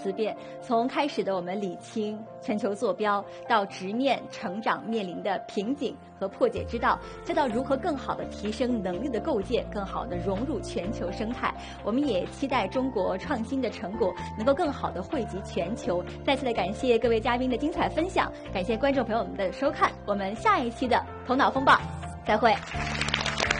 思辨，从开始的我们理清全球坐标，到直面成长面临的瓶颈和破解之道，再到如何更好地提升能力的构建，更好地融入全球生态。我们也期待中国创新的成果能够更好地惠及全球。再次的感谢各位嘉宾的精彩分享，感谢观众朋友们的收看，我们下一期的头脑风暴再会。